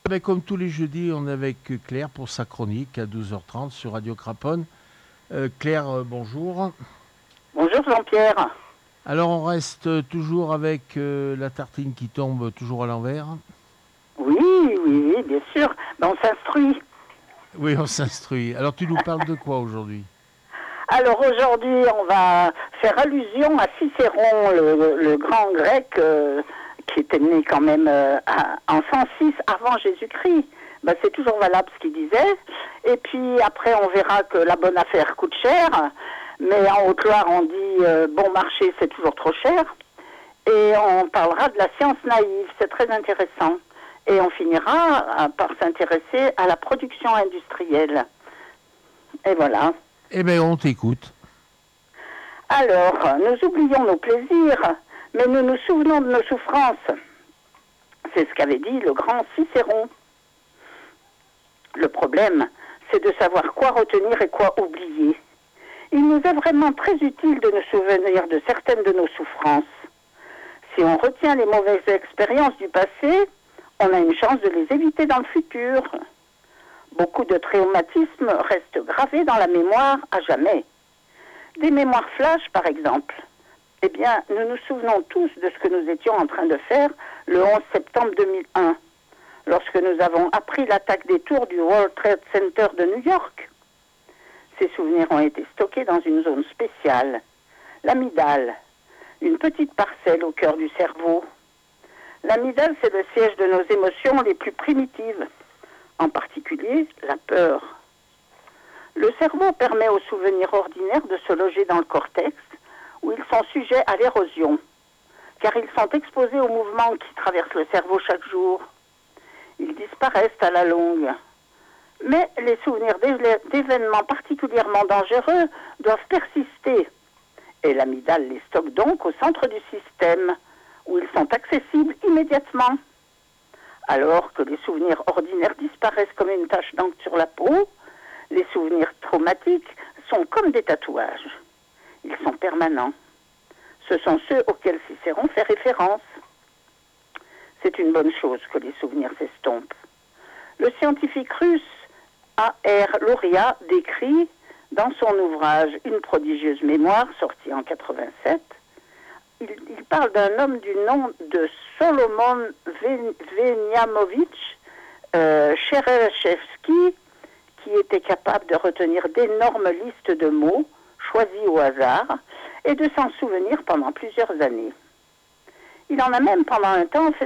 Ben, comme tous les jeudis, on est avec Claire pour sa chronique à 12h30 sur Radio Craponne. Claire, bonjour. Bonjour Jean-Pierre. Alors on reste toujours avec la tartine qui tombe toujours à l'envers. Oui, oui, oui, bien sûr. Ben, on s'instruit. Oui, on s'instruit. Alors tu nous parles de quoi aujourd'hui? Alors aujourd'hui, on va faire allusion à Cicéron, le grand grec qui était né quand même en 106 avant Jésus-Christ. Ben, c'est toujours valable ce qu'il disait. Et puis après, on verra que la bonne affaire coûte cher. Mais en Haute-Loire, on dit bon marché, c'est toujours trop cher. Et on parlera de la science naïve, c'est très intéressant. Et on finira par s'intéresser à la production industrielle. Et voilà. Eh bien, on t'écoute. Alors, nous oublions nos plaisirs, mais nous nous souvenons de nos souffrances. C'est ce qu'avait dit le grand Cicéron. Le problème, c'est de savoir quoi retenir et quoi oublier. Il nous est vraiment très utile de nous souvenir de certaines de nos souffrances. Si on retient les mauvaises expériences du passé, on a une chance de les éviter dans le futur. Beaucoup de traumatismes restent gravés dans la mémoire à jamais. Des mémoires flash, par exemple. Eh bien, nous nous souvenons tous de ce que nous étions en train de faire le 11 septembre 2001, lorsque nous avons appris l'attaque des tours du World Trade Center de New York. Ces souvenirs ont été stockés dans une zone spéciale, l'amygdale, une petite parcelle au cœur du cerveau. L'amygdale, c'est le siège de nos émotions les plus primitives, en particulier la peur. Le cerveau permet aux souvenirs ordinaires de se loger dans le cortex, où ils sont sujets à l'érosion, car ils sont exposés aux mouvements qui traversent le cerveau chaque jour. Ils disparaissent à la longue. Mais les souvenirs d'événements particulièrement dangereux doivent persister. Et l'amygdale les stocke donc au centre du système, où ils sont accessibles immédiatement. Alors que les souvenirs ordinaires disparaissent comme une tache d'encre sur la peau, les souvenirs traumatiques sont comme des tatouages. Ils sont permanents. Ce sont ceux auxquels Cicéron fait référence. C'est une bonne chose que les souvenirs s'estompent. Le scientifique russe A.R. Luria décrit dans son ouvrage Une prodigieuse mémoire, sorti en 87, il parle d'un homme du nom de Solomon Veniamovitch Chereshevski, qui était capable de retenir d'énormes listes de mots choisis au hasard et de s'en souvenir pendant plusieurs années. Il en a même pendant un temps fait